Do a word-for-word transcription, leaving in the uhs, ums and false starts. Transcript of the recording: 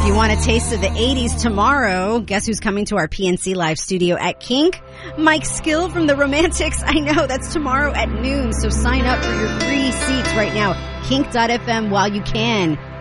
If you want a taste of the eighties tomorrow, guess who's coming to our P N C Live studio at Kink? Mike Skill from the Romantics. I know, that's tomorrow at noon, so sign up for your free seats right now. kink dot f m while you can.